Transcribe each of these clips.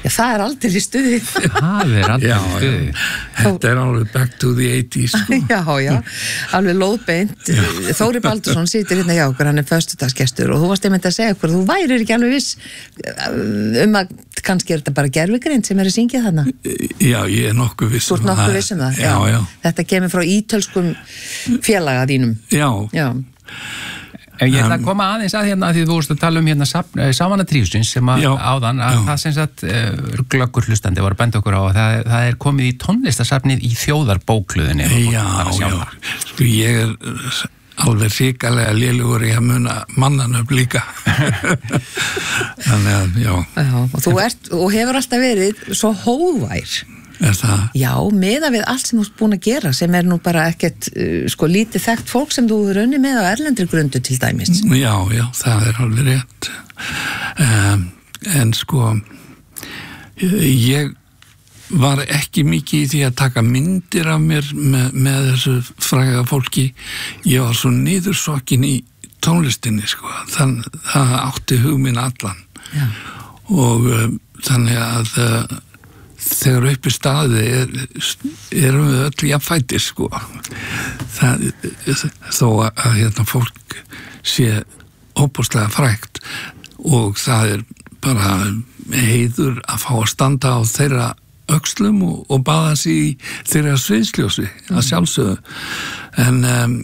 Já, það aldrei í stuði. Það aldrei í stuði. Þetta alveg back to the 80s, sko. Já, alveg lóðbeint. Þóri Baldursson situr hérna hjá okkur, hann föstudagsgestur og þú varst einmitt að segja okkur, þú værir ekki alveg viss að kannski þetta bara gervigreind sem að syngja þarna. Já, ég nokkuð viss Þú ert nokkuð viss það? Já. Þetta kemur frá ítölskum félaga þínum. Já. Ég ætla að koma aðeins að hérna því þú vorst að tala hérna Savannah Tríosins sem áðan að það sem sagt glöggur hlustandi var að benda okkur á að það komið í tónlistasafnið í Þjóðarbókhlöðunni. Já. Sko ég alveg hrikalega lélugur í að muna mannanöfn líka. Þannig að, já. Og þú hefur alltaf verið svo hógvær. Það? Já, meða við allt sem þú ert búin að gera sem nú bara ekkert lítið þekkt fólk sem þú hefur unnið með á erlendri grundu til dæmis. Já, það alveg rétt. En sko ég var ekki mikið í því að taka myndir af mér með þessu fræga fólki. Ég var svo niðursokkin í tónlistinni, sko. Það átti hug minn allan. Já. Og þannig að þegar uppi staði erum við öll jafnfættir, sko. Þó að fólk sé óbúslega frægt og það bara heiður að fá að standa á þeirra öxlum og baða sig í þeirra sviðsljósi að sjálfsögðu. En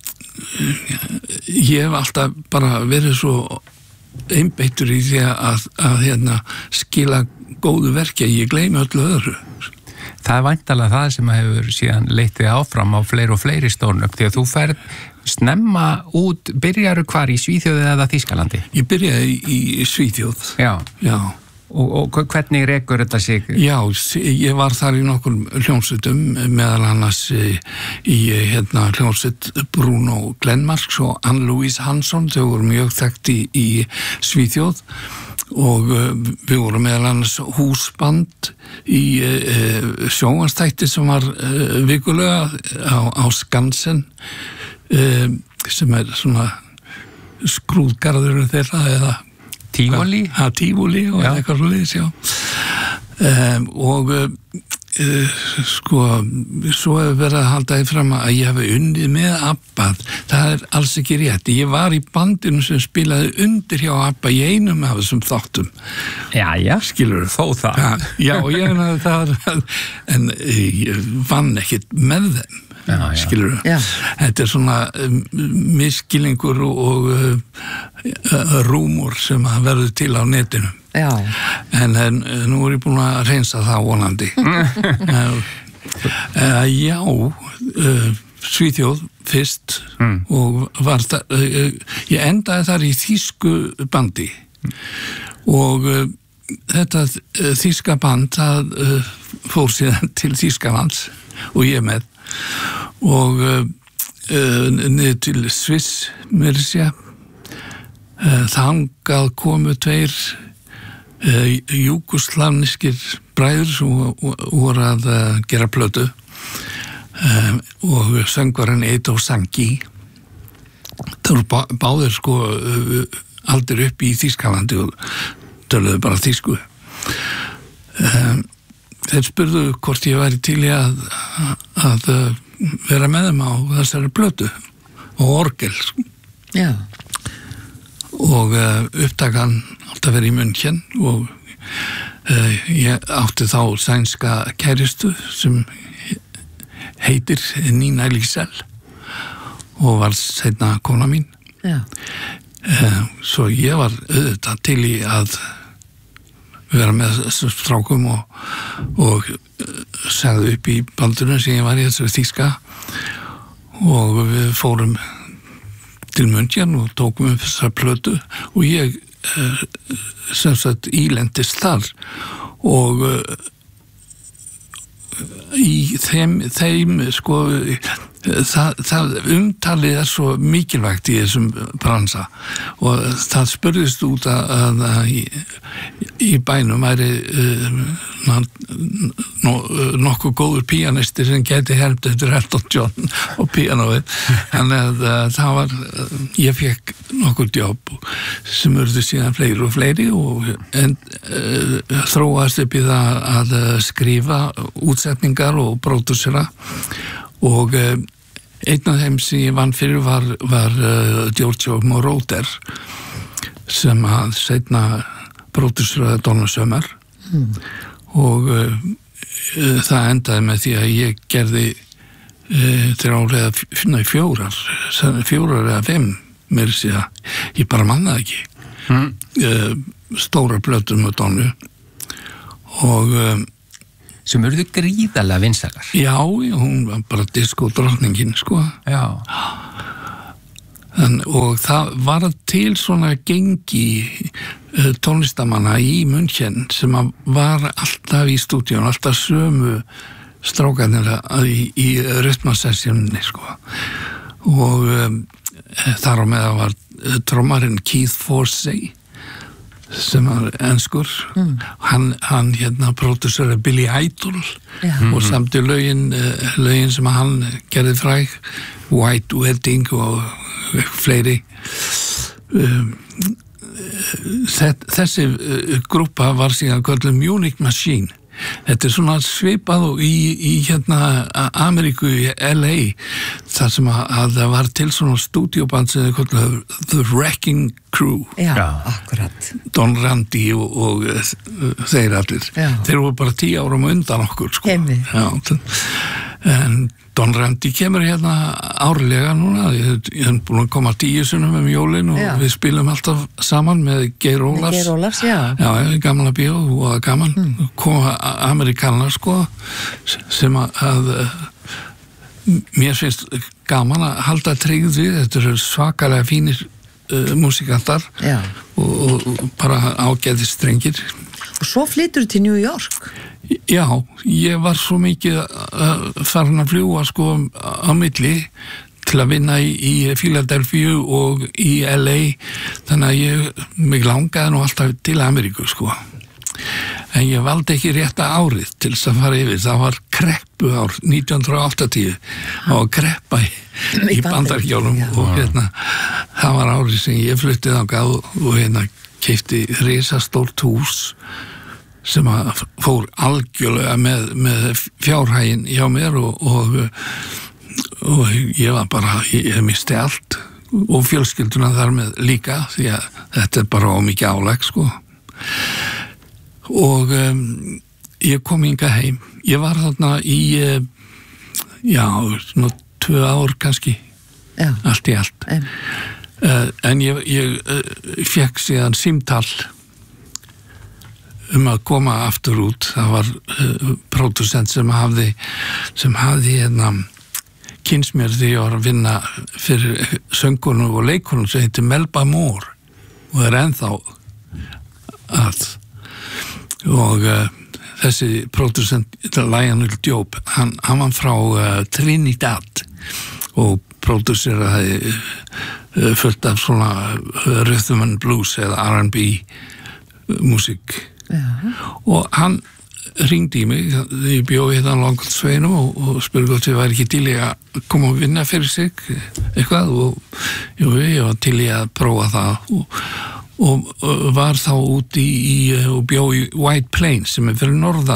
ég hef alltaf bara verið svo einbeittur í því að skila góðu verki, ég gleymi öllu öðru. Það væntanlega það sem hefur síðan leitt þig áfram á fleiri og fleiri stórnöfn, því að þú ferð snemma út, byrjaru hvar í Svíþjóð eða Þýskalandi? Ég byrjaði í Svíþjóð. Já. Og hvernig rekur þetta sig? Já, ég var þar í nokkur hljómsveitum, meðal annars í hljómsveit Bruno Glenmarks og Ann-Louise Hansson, þau voru mjög þekkt í Svíþjóð og við vorum meðal annars húsband í sjónvarpsþætti sem var vikulega á Skansen sem svona skrúðgarðurinn þeirra eða Tívolí? Tívolí og eitthvað svoleiðis, já. Og sko, svo hefur verið að halda því fram að ég hefi unnið með ABBA. Það alls ekki rétt. Ég var í bandinu sem spilaði undir hjá ABBA í einum af þessum þáttum. Já. Skilur þó það. Já, ég meina það en ég vann ekkert með þeim. Skilur þetta svona misskilningur og rúmur sem að verður til á netinu. En nú ég búin að reynsa það vonandi. Já, Svíþjóð fyrst og var ég endaði þar í þýsku bandi og þetta þýska band það fór síðan til Þýskalands og ég með og niður til Sviss mér sé þangað komu tveir júgoslavniskir bræður sem voru að gera plötu og söngvarinn Edo Sangi það voru báðir sko aldrei upp í Þýskalandi og töluðu bara þýsku þeir spurðu hvort ég væri til í að vera með þeim á þessari plötu og orgel. Já. Og upptakan átti að vera í München og ég átti þá sænska kæristu sem heitir Nina Lisel og var seinna kona mín. Já. Svo ég var auðvitað til í að vera með þessum strákum og sagði upp í bandinu sem ég var í þessari þýska og við fórum til München og tókum upp þessar plötu og ég sem sagt ílendist þar og í þeim sko það umtalið svo mikilvægt í þessum bransa og það spurðist út að í bænum væri nokkuð góður píanisti sem gæti hermt eftir Elton John og píanóið þannig að það var ég fekk nokkur jobb og sem urðu síðan fleiri og fleiri og þróaðist upp í það að skrifa útsetningar og pródúsera og einn af þeim sem ég vann fyrir var Giorgio Moroder sem að seinna pródúseraði Donna Summer og það endaði með því að ég gerði fjórar eða 5 mér sé að ég bara mannaði ekki stóra plötur með Donnu og sem urðu gríðarlega vinsalar. Já, hún var bara diskódrottningin sko. Já. Og það var til svona gengi tónlistamanna í München sem var alltaf í stúdíun, alltaf sömu strákarnir í rytmasessjóninni sko. Og þar á meðan var trommarinn Keith Forsey sem var enskur hann pródúseraði Billy Idol og samti lögin sem hann gerði fræg White Wedding og fleiri þessi grúpa var síðan kölluð Munich Machine. Þetta svona svipað og í Ameríku í LA þar sem að það var til svona stúdíóband sem þau kölluð The Wrecking Crew. Já, akkurat. Don Randi og þeir allir. Já. Þeir voru bara 10 árum undan okkur sko. Já, en Don Randi kemur árlega núna, ég hef búin að koma 10 sinnum jólin og við spilum alltaf saman með Geir Ólafs. Geir Ólafs, já. Já, gamla bíó og gaman. Koma Amerikanar sko, sem að mér finnst gaman að halda tryggð við, þetta eru svakalega fínir músikantar og bara ágæðis strengir. Og svo flytur til New York. Já, ég var svo mikið farin að fljúga sko á milli til að vinna í Philadelphia og í LA, þannig að mig langaði nú alltaf til Ameríku sko. En ég valdi ekki rétta árið til þess að fara yfir, það var kreppuár 1980, það var kreppa í Bandaríkjunum og það var árið sem ég fluttið þangað og keypti risastórt hús sem að fór algjörlega með fjárhægin hjá mér og ég var bara, ég misti allt og fjölskylduna þar með líka því að þetta bara ómikið álag sko og ég kom hingað heim, ég var þarna í 2 ár kannski allt í allt en ég fekk síðan símtal að koma aftur út. Það var pródúsent sem hafði kynst mér því ég var að vinna fyrir söngunum og leikunum sem heitir Melba Moore og ennþá að og þessi pródúsent Lionel Job, hann var frá Trinidad og pródúseraði fullt af svona rhythm and blues eða R&B músík. Og hann ringdi í mig þegar ég bjó Langholtsveginum og spurði hvort ég væri ekki til í að koma og vinna fyrir sig eitthvað og ég var til í að prófa það og var þá út og bjó í White Plains sem fyrir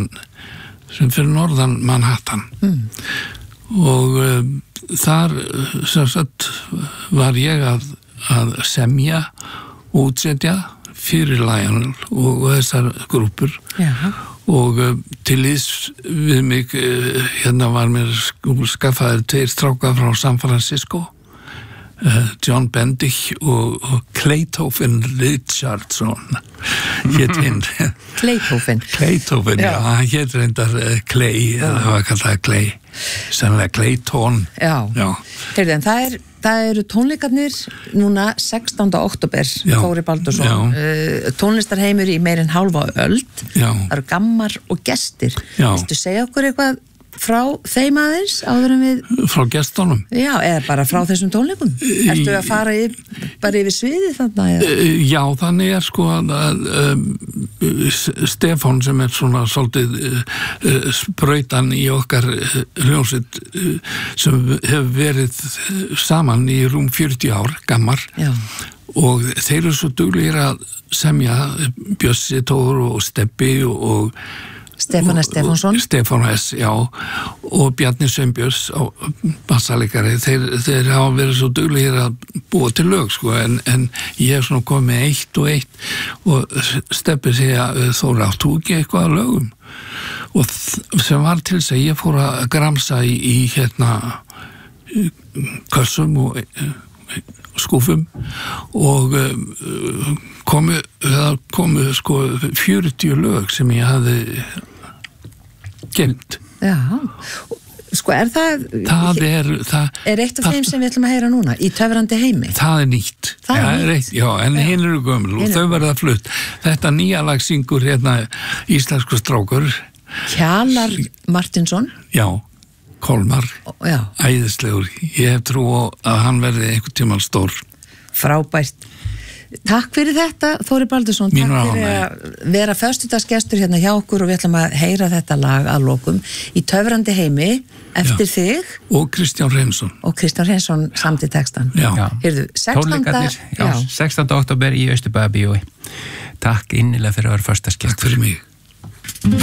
norðan Manhattan og þar sem sagt var ég að semja og útsetja fyrir Lionel og þessar grúpur og til þess við mig var mér skaffaður 2 strákar frá San Francisco John Bendick og Claytofen Richardson hét hinn Claytofen, já, hann hét reyndar Clay, það var kallað Clay sannlega Clayton. Já. Heyrðu, en það eru tónleikarnir núna 16. október Þóri Baldursson, tónlistarheimur í meir en hálfa öld. Það eru gammar og gestir. Viltu segja okkur eitthvað frá þeim aðeins áður en við... Frá gestunum? Já, eða bara frá þessum tónleikum. Ertu að fara bara yfir sviðið þarna? Já, þannig sko að Stefán sem svona svolítið sprautan í okkar hljómsveit sem hefur verið saman í rúm 40 ár, gammar og þeir eru svo duglegir að semja, Bjössi Tór og Stebbi og Stefán S. já, og Bjarni Sveinbjörns á bassalegari, þeir hafa verið svo duglegir að búa til lög, sko, en ég hef svona komið eitt og Stebbi segja, Þóra, áttu ekki eitthvað að lögum? Og sem var til þess að ég fór að gramsa í kössum og skúfum og komu sko 40 lög sem ég hafði geymt. Já, sko er það er eitt af þeim sem við ætlum að heyra núna, Í töfrandi heimi? Það er nýtt. Það er nýtt? Já, en hinn eru gömul og þau verða flutt. Þetta nýja lag syngur íslensku strákur. Kjalar Martinsson. Já, Kolmar. Já. Æðislegur. Ég hef trú á að hann verði einhvern tímann stór. Frábært. Takk fyrir þetta, Þóri Baldursson. Takk fyrir að vera föstudagsgestur hérna hjá okkur og við ætlum að heyra þetta lag að lokum. Í töfrandi heimi, eftir þig. Og Kristján Hreinsson. Og Kristján Hreinsson samdi textan. Já. Heyrðu, 16. október í Austurbæjarbíói. Takk innilega fyrir að vera föstudagsgestur. Takk fyrir mig.